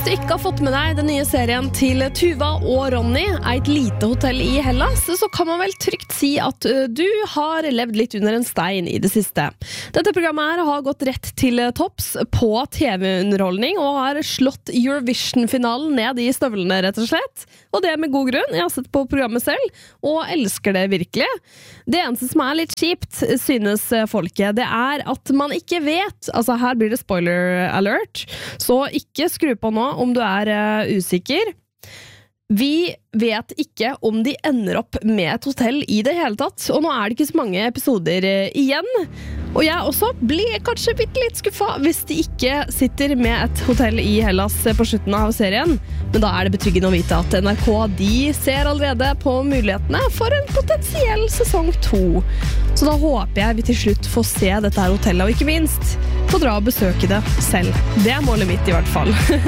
du ikke har fått med deg den nye serien til Tuva og Ronny, Et lite hotell i Hellas, så kan man vel trygt si at du har levd litt under en stein i det siste. Dette programmet her har gått rett til topps på TV-underholdning og har slått Eurovision-finalen ned i støvlene, rett og slett. Og det med god grunn. Jeg har sett på programmet selv og elsker det virkelig. Det eneste som er litt kjipt, synes folket, det er at man ikke vet, altså her blir det spoiler alert, så ikke skru på nå om du er usikker. Vi vet ikke om de ender opp med et hotell i det hele tatt, og nå er det ikke så mange episoder igjen. Og jeg også blir kanskje litt skuffet hvis de ikke sitter med et hotell i Hellas på slutten av serien. Men da er det betryggende å vite at NRK de ser allerede på mulighetene for en potensiell sesong 2. Så da håper jeg vi til slutt får se dette her hotellet, og ikke minst få dra og besøke det selv. Det er målet mitt i hvert fall.